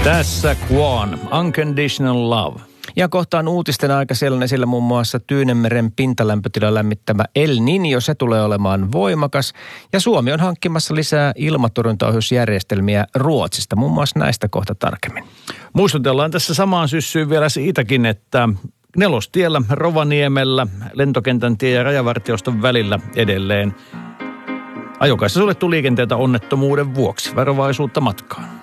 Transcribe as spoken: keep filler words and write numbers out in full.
Tässä Quan, Unconditional Love. Ja kohtaan uutisten aika siellä on esillä muun muassa Tyynenmeren pintalämpötila lämmittävä El Niño. Se tulee olemaan voimakas. Ja Suomi on hankkimassa lisää ilmatorjuntaohjusjärjestelmiä Ruotsista. Muun muassa näistä kohta tarkemmin. Muistutellaan tässä samaan syssyyn vielä siitäkin, että Nelostiellä, Rovaniemellä, lentokentän tie ja rajavartioston välillä edelleen ajokaissa suljettu liikenteitä onnettomuuden vuoksi. Varovaisuutta matkaan.